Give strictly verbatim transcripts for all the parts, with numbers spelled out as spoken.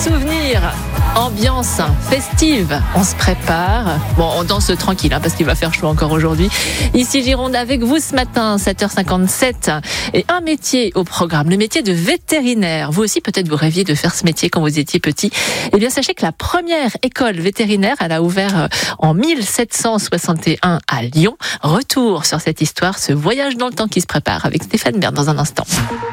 souvenirs, ambiance festive, on se prépare. Bon, on danse tranquille hein, parce qu'il va faire chaud encore aujourd'hui. Ici Gironde avec vous ce matin, sept heures cinquante-sept. Et un métier au programme, le métier de vétérinaire. Vous aussi, peut-être vous rêviez de faire ce métier quand vous étiez petit. Eh bien, sachez que la première école vétérinaire, elle a ouvert en mille sept cent soixante et un à Lyon. Retour sur cette histoire, ce voyage dans le temps qui se prépare avec Stéphane Bern dans un instant.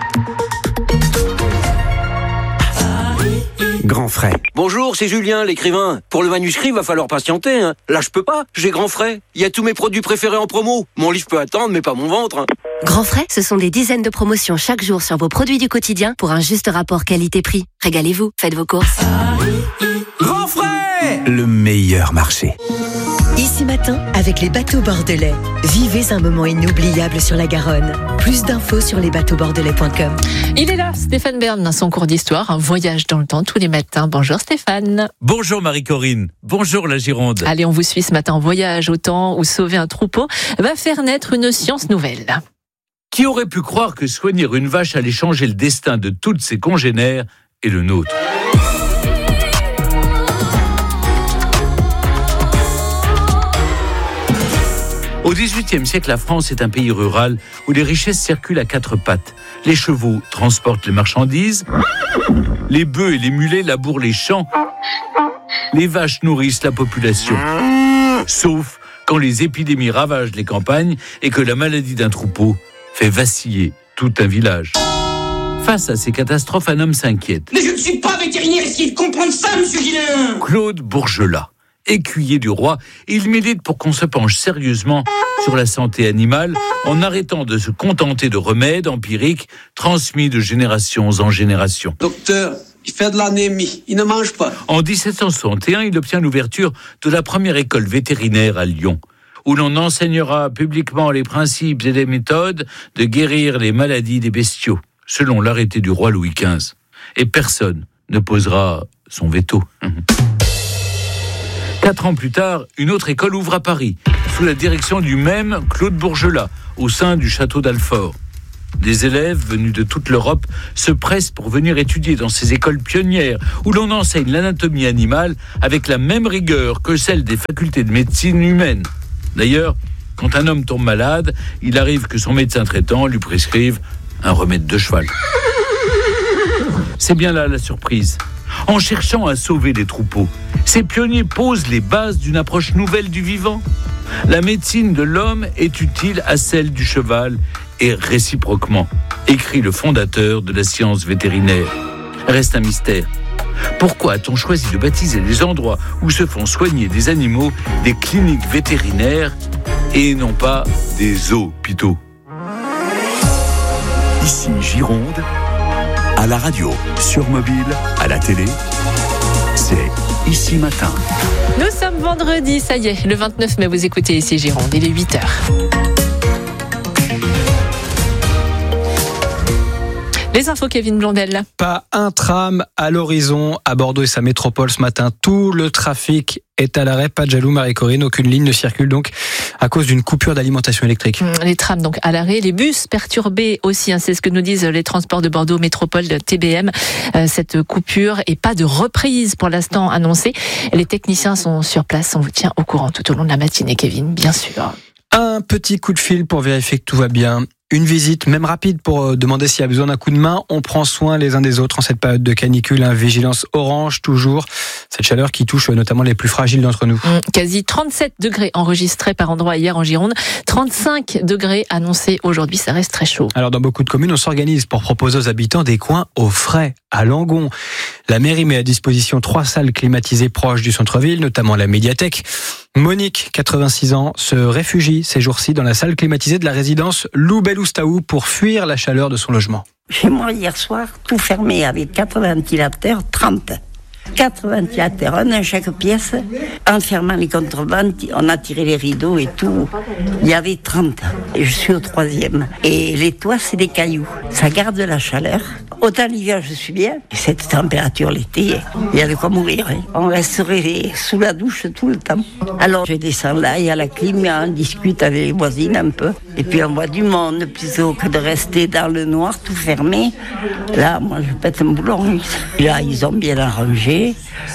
Grand frais. Bonjour, c'est Julien, l'écrivain. Pour le manuscrit, va falloir patienter. Hein. Là, je peux pas. J'ai Grand frais. Il y a tous mes produits préférés en promo. Mon livre peut attendre, mais pas mon ventre. Hein. Grand frais, ce sont des dizaines de promotions chaque jour sur vos produits du quotidien pour un juste rapport qualité-prix. Régalez-vous, faites vos courses. Grand frais, le meilleur marché. Ici Matin, avec les bateaux bordelais. Vivez un moment inoubliable sur la Garonne. Plus d'infos sur les bateaux bordelais point com. Il est là, Stéphane Bern, dans son cours d'histoire, un voyage dans le temps tous les matins. Bonjour Stéphane. Bonjour Marie-Corinne. Bonjour la Gironde. Allez, on vous suit ce matin en voyage au temps où sauver un troupeau va faire naître une science nouvelle. Qui aurait pu croire que soigner une vache allait changer le destin de toutes ses congénères et le nôtre ? Au dix-huitième siècle, la France est un pays rural où les richesses circulent à quatre pattes. Les chevaux transportent les marchandises, les bœufs et les mulets labourent les champs, les vaches nourrissent la population. Sauf quand les épidémies ravagent les campagnes et que la maladie d'un troupeau fait vaciller tout un village. Face à ces catastrophes, un homme s'inquiète. Mais je ne suis pas vétérinaire, essayez de comprendre ça, monsieur Guillain. Claude Bourgelat. Écuyer du roi, il milite pour qu'on se penche sérieusement sur la santé animale en arrêtant de se contenter de remèdes empiriques transmis de génération en génération. Docteur, il fait de l'anémie, il ne mange pas. En dix-sept cent soixante et un, il obtient l'ouverture de la première école vétérinaire à Lyon, où l'on enseignera publiquement les principes et les méthodes de guérir les maladies des bestiaux, selon l'arrêté du roi Louis quinze. Et personne ne posera son veto. Quatre ans plus tard, une autre école ouvre à Paris, sous la direction du même Claude Bourgelat, au sein du château d'Alfort. Des élèves venus de toute l'Europe se pressent pour venir étudier dans ces écoles pionnières, où l'on enseigne l'anatomie animale avec la même rigueur que celle des facultés de médecine humaine. D'ailleurs, quand un homme tombe malade, il arrive que son médecin traitant lui prescrive un remède de cheval. C'est bien là la surprise. En cherchant à sauver les troupeaux, ces pionniers posent les bases d'une approche nouvelle du vivant. La médecine de l'homme est utile à celle du cheval et réciproquement, écrit le fondateur de la science vétérinaire. Reste un mystère. Pourquoi a-t-on choisi de baptiser les endroits où se font soigner des animaux des cliniques vétérinaires et non pas des hôpitaux ? Ici Gironde, à la radio, sur mobile, à la télé, c'est Ici Matin. Nous sommes vendredi, ça y est, le vingt-neuf mai, vous écoutez Ici Gironde, il est huit heures. Les infos, Kevin Blondel. Pas un tram à l'horizon à Bordeaux et sa métropole ce matin. Tout le trafic est à l'arrêt. Pas de jaloux, Marie-Corinne. Aucune ligne ne circule donc à cause d'une coupure d'alimentation électrique. Les trams donc à l'arrêt, les bus perturbés aussi. Hein, c'est ce que nous disent les transports de Bordeaux Métropole de T B M. Euh, cette coupure et pas de reprise pour l'instant annoncée. Les techniciens sont sur place. On vous tient au courant tout au long de la matinée, Kevin, bien sûr. Un petit coup de fil pour vérifier que tout va bien. Une visite, même rapide, pour demander s'il y a besoin d'un coup de main. On prend soin les uns des autres en cette période de canicule. Hein. Vigilance orange, toujours. Cette chaleur qui touche notamment les plus fragiles d'entre nous. Mmh, quasi trente-sept degrés enregistrés par endroit hier en Gironde. trente-cinq degrés annoncés aujourd'hui. Ça reste très chaud. Alors, dans beaucoup de communes, on s'organise pour proposer aux habitants des coins au frais, à Langon. La mairie met à disposition trois salles climatisées proches du centre-ville, notamment la médiathèque. Monique, quatre-vingt-six ans, se réfugie ces jours-ci dans la salle climatisée de la résidence Loubeloustaou pour fuir la chaleur de son logement. Chez moi, hier soir, tout fermé avec quatre ventilateurs, trente. Quatre ventilateurs, un dans chaque pièce. En fermant les contrebandes, on a tiré les rideaux et tout. Il y avait trente. Et je suis au troisième. Et les toits, c'est des cailloux. Ça garde la chaleur. Autant l'hiver, je suis bien. Et cette température l'été, il y a de quoi mourir. Hein. On resterait sous la douche tout le temps. Alors je descends là, il y a la clim, on discute avec les voisines un peu. Et puis on voit du monde plutôt que de rester dans le noir tout fermé. Là, moi je pète un boulon. Là, ils ont bien arrangé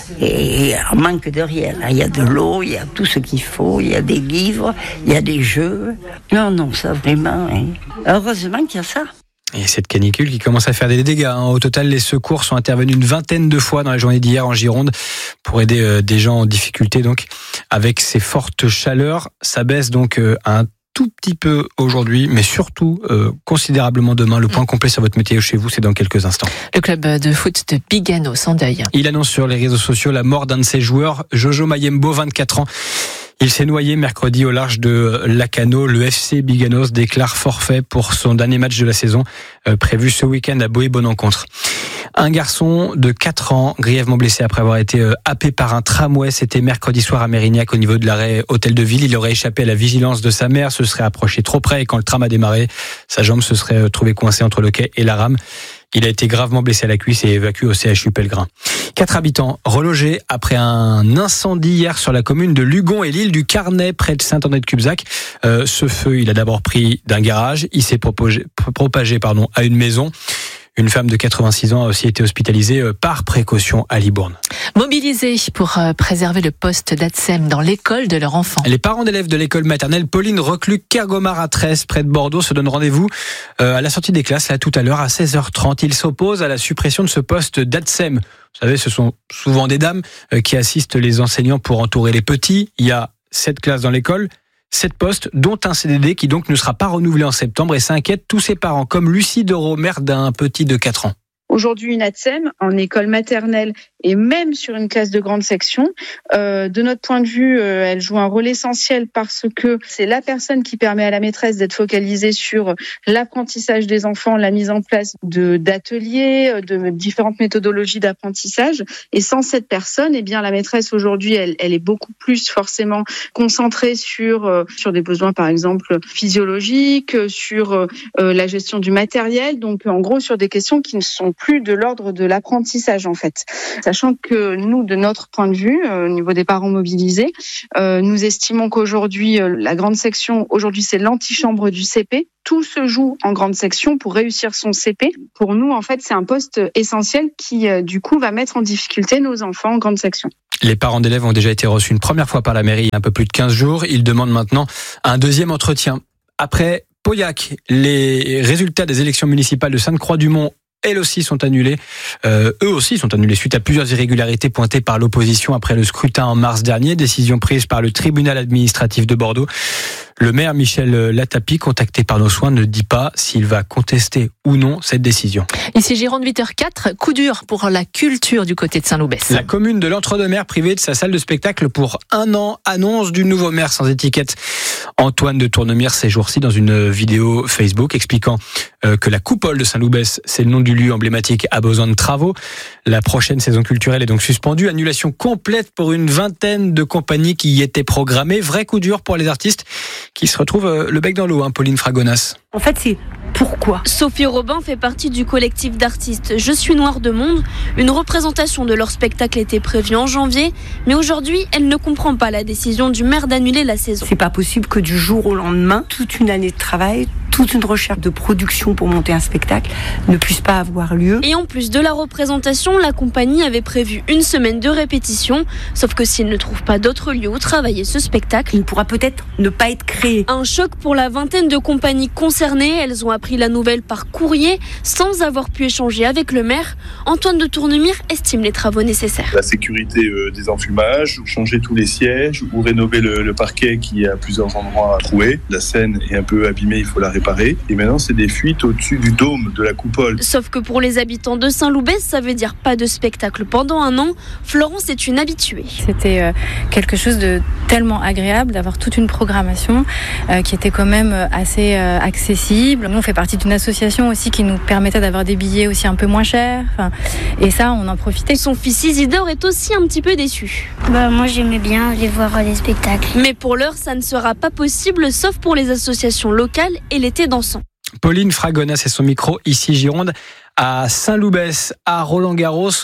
et on manque de rien. Là, il y a de l'eau, il y a tout ce qu'il faut, il y a des livres, il y a des jeux. Non, non, ça vraiment. Hein. Heureusement qu'il y a ça. Et cette canicule qui commence à faire des dégâts. Hein. Au total, les secours sont intervenus une vingtaine de fois dans la journée d'hier en Gironde pour aider euh, des gens en difficulté. Donc, avec ces fortes chaleurs, ça baisse donc euh, un tout petit peu aujourd'hui, mais surtout euh, considérablement demain. Le point complet sur votre météo chez vous, c'est dans quelques instants. Le club de foot de Biganos en deuil. Il annonce sur les réseaux sociaux la mort d'un de ses joueurs, Jojo Mayembo, vingt-quatre ans. Il s'est noyé mercredi au large de Lacano. Le F C Biganos déclare forfait pour son dernier match de la saison, euh, prévu ce week-end à Boé-Bonencontre. Un garçon de quatre ans, grièvement blessé après avoir été euh, happé par un tramway. C'était mercredi soir à Mérignac au niveau de l'arrêt Hôtel de Ville. Il aurait échappé à la vigilance de sa mère, se serait approché trop près et quand le tram a démarré, sa jambe se serait trouvée coincée entre le quai et la rame. Il a été gravement blessé à la cuisse et évacué au C H U Pellegrin. Quatre habitants relogés après un incendie hier sur la commune de Lugon et l'île du Carnet, près de Saint-André-de-Cubzac. Euh, ce feu, il a d'abord pris d'un garage. Il s'est propagé, propagé pardon, à une maison. Une femme de quatre-vingt-six ans a aussi été hospitalisée par précaution à Libourne. Mobilisés pour préserver le poste d'A T S E M dans l'école de leur enfant. Les parents d'élèves de l'école maternelle Pauline Reclus-Kergomar à treize, près de Bordeaux, se donnent rendez-vous à la sortie des classes, là tout à l'heure à seize heures trente. Ils s'opposent à la suppression de ce poste d'A T S E M. Vous savez, ce sont souvent des dames qui assistent les enseignants pour entourer les petits. Il y a sept classes dans l'école. Sept postes, dont un C D D qui donc ne sera pas renouvelé en septembre et ça inquiète tous ses parents, comme Lucie Dereau, mère d'un petit de quatre ans. Aujourd'hui, une A T S E M en école maternelle et même sur une classe de grande section, euh, de notre point de vue, euh, elle joue un rôle essentiel parce que c'est la personne qui permet à la maîtresse d'être focalisée sur l'apprentissage des enfants, la mise en place de d'ateliers, de différentes méthodologies d'apprentissage. Et sans cette personne, eh bien la maîtresse aujourd'hui, elle, elle est beaucoup plus forcément concentrée sur euh, sur des besoins par exemple physiologiques, sur euh, la gestion du matériel. Donc en gros sur des questions qui ne sont plus de l'ordre de l'apprentissage en fait. Sachant que nous, de notre point de vue, euh, au niveau des parents mobilisés, euh, nous estimons qu'aujourd'hui, euh, la grande section, aujourd'hui c'est l'antichambre du C P. Tout se joue en grande section pour réussir son C P. Pour nous, en fait, c'est un poste essentiel qui, euh, du coup, va mettre en difficulté nos enfants en grande section. Les parents d'élèves ont déjà été reçus une première fois par la mairie il y a un peu plus de quinze jours. Ils demandent maintenant un deuxième entretien. Après Pauillac, les résultats des élections municipales de Sainte-Croix-du-Mont elles aussi sont annulées. Euh, eux aussi sont annulés suite à plusieurs irrégularités pointées par l'opposition après le scrutin en mars dernier. Décision prise par le tribunal administratif de Bordeaux. Le maire Michel Latapi, contacté par nos soins, ne dit pas s'il va contester ou non cette décision. Ici Gironde, huit heures quatre, coup dur pour la culture du côté de Saint-Loubès. La commune de l'Entre-deux-Mers privée de sa salle de spectacle pour un an, annonce du nouveau maire sans étiquette. Antoine de Tournemire ces jours-ci dans une vidéo Facebook expliquant que la coupole de Saint-Loubès, c'est le nom du lieu emblématique, a besoin de travaux. La prochaine saison culturelle est donc suspendue. Annulation complète pour une vingtaine de compagnies qui y étaient programmées. Vrai coup dur pour les artistes qui se retrouvent le bec dans l'eau, hein, Pauline Fragonas. En fait, c'est pourquoi Sophie Robin fait partie du collectif d'artistes Je suis Noire de Monde. Une représentation de leur spectacle était prévue en janvier, mais aujourd'hui, elle ne comprend pas la décision du maire d'annuler la saison. C'est pas possible que du jour au lendemain, toute une année de travail, toute une recherche de production pour monter un spectacle ne puisse pas avoir lieu. Et en plus de la représentation, la compagnie avait prévu une semaine de répétition, sauf que s'il ne trouve pas d'autre lieu où travailler ce spectacle, il ne pourra peut-être ne pas être créé. Un choc pour la vingtaine de compagnies concernées. Elles ont appris la nouvelle par courrier sans avoir pu échanger avec le maire. Antoine de Tournemire estime les travaux nécessaires. La sécurité euh, des enfumages, changer tous les sièges ou rénover le, le parquet qui a plusieurs endroits à trouer. La scène est un peu abîmée, il faut la réparer. Et maintenant, c'est des fuites au-dessus du dôme de la coupole. Sauf que pour les habitants de Saint-Loubès, ça veut dire pas de spectacle pendant un an. Florence est une habituée. C'était euh, quelque chose de tellement agréable d'avoir toute une programmation euh, qui était quand même assez euh, accessible. Nous, on fait partie d'une association aussi qui nous permettait d'avoir des billets aussi un peu moins chers. Enfin, et ça, on en profitait. Son fils Isidore est aussi un petit peu déçu. Bah, moi, j'aimais bien aller voir les spectacles. Mais pour l'heure, ça ne sera pas possible, sauf pour les associations locales et l'été dansant. Pauline Fragonas et son micro, ici Gironde, à Saint-Loubès, à Roland-Garros.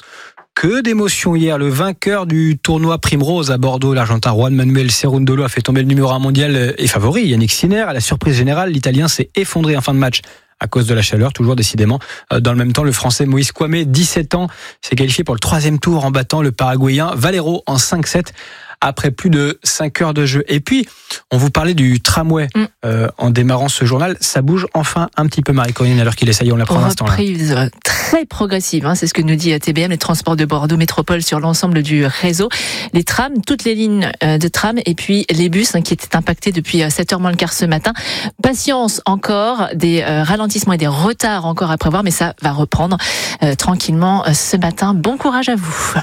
Que d'émotions hier. Le vainqueur du tournoi Primrose à Bordeaux, l'Argentin Juan Manuel Cerundolo, a fait tomber le numéro un mondial et favori, Yannick Sinner. À la surprise générale, l'Italien s'est effondré en fin de match à cause de la chaleur, toujours décidément. Dans le même temps, le Français Moïse Kouamé, dix-sept ans, s'est qualifié pour le troisième tour en battant le Paraguayen Valero en cinq sept. Après plus de cinq heures de jeu. Et puis, on vous parlait du tramway mm. euh, en démarrant ce journal. Ça bouge enfin un petit peu, Marie-Corinne, alors qu'il est, ça y est, on l'apprend à l'instant. Reprise très progressive, hein, c'est ce que nous dit T B M, les transports de Bordeaux Métropole sur l'ensemble du réseau. Les trams, toutes les lignes de tram et puis les bus hein, qui étaient impactés depuis sept heures moins le quart ce matin. Patience encore, des euh, ralentissements et des retards encore à prévoir, mais ça va reprendre euh, tranquillement euh, ce matin. Bon courage à vous.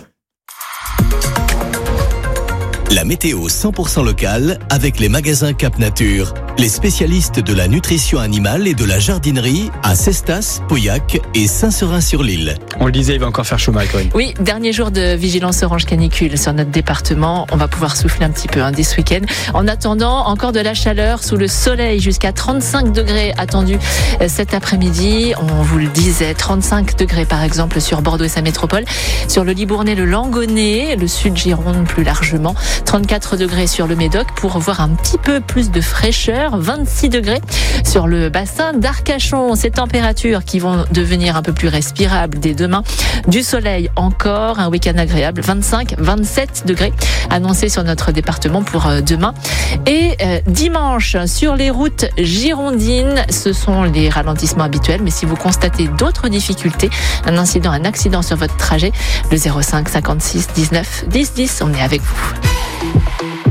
La météo cent pour cent locale avec les magasins Cap Nature. Les spécialistes de la nutrition animale et de la jardinerie à Cestas, Pauillac et Saint-Seurin-sur-l'Île. On le disait, il va encore faire chaud, Marie-Corinne. Oui, dernier jour de vigilance orange canicule sur notre département. On va pouvoir souffler un petit peu hein, dès ce week-end. En attendant, encore de la chaleur sous le soleil jusqu'à trente-cinq degrés attendus cet après-midi. On vous le disait, trente-cinq degrés par exemple sur Bordeaux et sa métropole. Sur le Libournais, le Langonnet, le sud Gironde plus largement. trente-quatre degrés sur le Médoc pour voir un petit peu plus de fraîcheur. vingt-six degrés sur le bassin d'Arcachon. Ces températures qui vont devenir un peu plus respirables dès demain. Du soleil encore, un week-end agréable. vingt-cinq, vingt-sept degrés annoncés sur notre département pour demain. Et euh, dimanche, sur les routes girondines, ce sont les ralentissements habituels. Mais si vous constatez d'autres difficultés, un incident, un accident sur votre trajet, le zéro cinq cinquante-six dix-neuf dix dix, on est avec vous.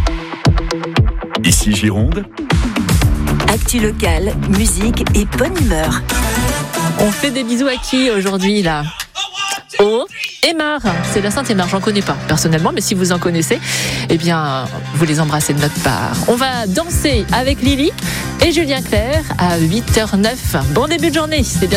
Ici Gironde. Actu locale, musique et bonne humeur. On fait des bisous à qui aujourd'hui là ? Oh, Aymar, c'est la Sainte-Aymar, j'en connais pas personnellement, mais si vous en connaissez, eh bien, vous les embrassez de notre part. On va danser avec Lily et Julien Clerc à huit heures zéro neuf. Bon début de journée, c'est bien.